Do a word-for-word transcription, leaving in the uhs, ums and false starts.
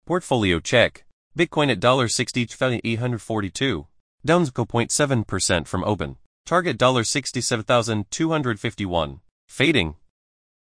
Portfolio check. Bitcoin at sixty thousand eight hundred forty-two. Down zero point seven percent from open. Target sixty-seven thousand two hundred fifty-one. Fading.